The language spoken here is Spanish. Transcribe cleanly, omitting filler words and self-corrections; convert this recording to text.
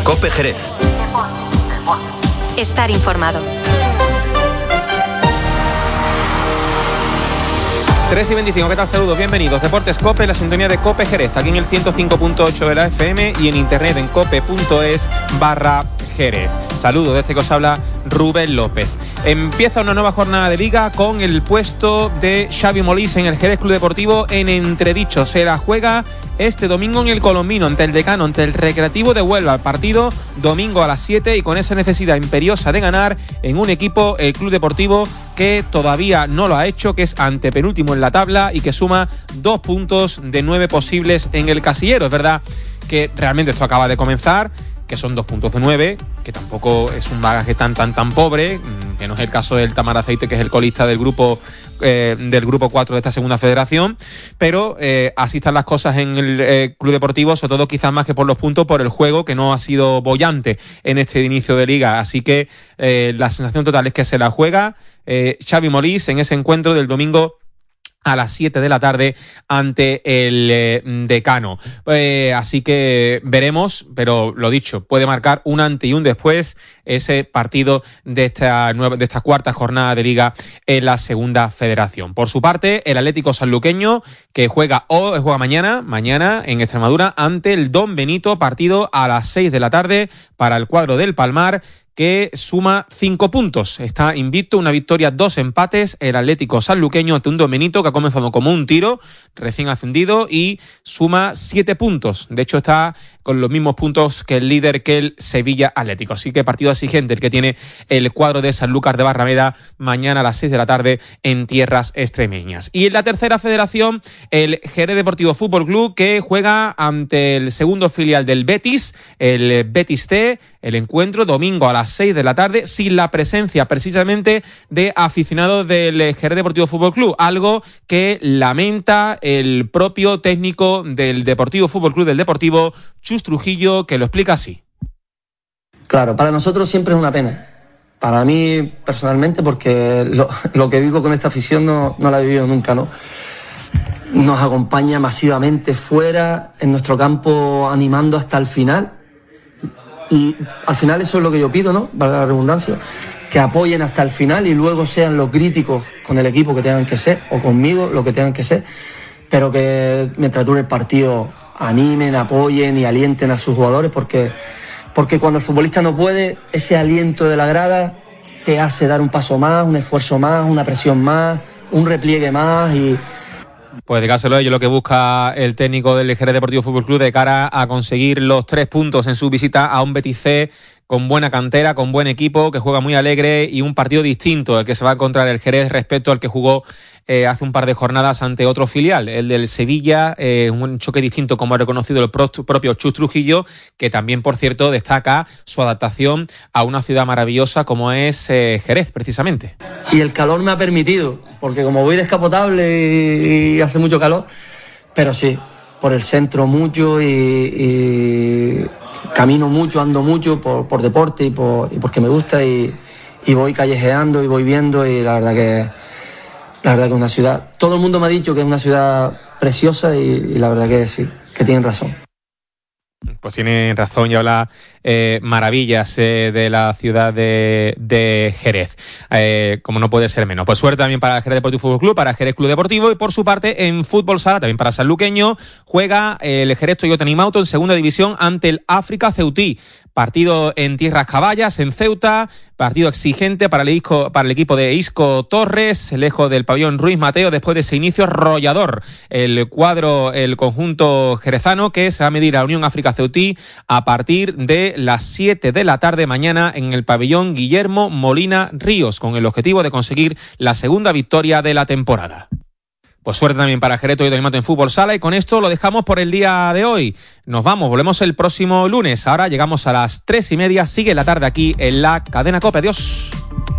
COPE Jerez. Estar informado. 3:25, ¿qué tal? Saludos, bienvenidos. Deportes COPE, la sintonía de COPE Jerez, aquí en el 105.8 de la FM y en internet en cope.es/Jerez. Saludos, desde que os habla Rubén López. Empieza una nueva jornada de liga con el puesto de Xavi Molís en el Jerez Club Deportivo en entredicho. Se la juega este domingo en el Colombino, ante el Decano, ante el Recreativo de Huelva. El partido domingo a las 7 y con esa necesidad imperiosa de ganar en un equipo, el Club Deportivo, que todavía no lo ha hecho, que es antepenúltimo en la tabla y que suma 2 puntos de 9 posibles en el casillero. Es verdad que realmente esto acaba de comenzar, que son 2 puntos de 9, que tampoco es un bagaje tan pobre, que no es el caso del Tamaraceite, que es el colista del grupo 4 de esta segunda federación, pero así están las cosas en el Club Deportivo, sobre todo quizás más que por los puntos, por el juego que no ha sido boyante en este inicio de liga, así que la sensación total es que se la juega Xavi Molís en ese encuentro del domingo a las 7 de la tarde ante el Decano. Así que veremos, pero lo dicho, puede marcar un antes y un después ese partido de esta cuarta jornada de liga en la segunda federación. Por su parte, el Atlético Sanluqueño, que juega mañana en Extremadura ante el Don Benito, partido a las 6 de la tarde para el cuadro del Palmar, que suma 5 puntos. Está invicto, una victoria, 2 empates, el Atlético Sanluqueño ante un Don Benito que ha comenzado como un tiro, recién ascendido, y suma 7 puntos. De hecho, está con los mismos puntos que el líder, que el Sevilla Atlético. Así que partido exigente el que tiene el cuadro de Sanlúcar de Barrameda mañana a las 6 de la tarde en tierras extremeñas. Y en la tercera federación, el Jerez Deportivo Fútbol Club, que juega ante el segundo filial del Betis, el Betis C, el encuentro domingo a las 6 de la tarde, sin la presencia precisamente de aficionados del Jerez Deportivo Fútbol Club, algo que lamenta el propio técnico del Deportivo Fútbol Club del Deportivo, Chus Trujillo, que lo explica así. Claro, para nosotros siempre es una pena. Para mí personalmente, porque lo que vivo con esta afición no la he vivido nunca, ¿no? Nos acompaña masivamente fuera, en nuestro campo, animando hasta el final. Y al final eso es lo que yo pido, ¿no? Valga la redundancia, que apoyen hasta el final y luego sean los críticos con el equipo que tengan que ser, o conmigo lo que tengan que ser, pero que mientras dure el partido animen, apoyen y alienten a sus jugadores, porque cuando el futbolista no puede, ese aliento de la grada te hace dar un paso más, un esfuerzo más, una presión más, un repliegue más y... Pues dedicárselo a ello, lo que busca el técnico del Jerez Deportivo Fútbol Club de cara a conseguir los 3 puntos en su visita a un Betis C con buena cantera, con buen equipo, que juega muy alegre y un partido distinto el que se va a encontrar el Jerez respecto al que jugó hace un par de jornadas ante otro filial, el del Sevilla, un choque distinto, como ha reconocido el propio Chus Trujillo, que también, por cierto, destaca su adaptación a una ciudad maravillosa como es Jerez, precisamente. Y el calor me ha permitido, porque como voy descapotable y hace mucho calor, pero sí, por el centro mucho y camino mucho, ando mucho por deporte y porque me gusta y voy callejeando y voy viendo y la verdad que es una ciudad, todo el mundo me ha dicho que es una ciudad preciosa y la verdad que sí, que tienen razón. Pues tiene razón y habla maravillas de la ciudad de Jerez, como no puede ser menos. Pues suerte también para el Jerez Deportivo Fútbol Club, para el Jerez Club Deportivo, y por su parte en fútbol sala, también para Sanluqueño, juega el Jerez Toyota Nimauto en segunda división ante el África Ceutí. Partido en tierras caballas, en Ceuta, partido exigente para el equipo de Isco Torres, lejos del pabellón Ruiz Mateo, después de ese inicio arrollador. El conjunto jerezano, que se va a medir a Unión África Ceutí a partir de las 7 de la tarde mañana en el pabellón Guillermo Molina Ríos, con el objetivo de conseguir la segunda victoria de la temporada. Pues suerte también para Jerez Toyota Nimauto en fútbol sala, y con esto lo dejamos por el día de hoy. Nos vamos, volvemos el próximo lunes. Ahora llegamos a las 3:30, sigue la tarde aquí en la cadena COPE. Adiós.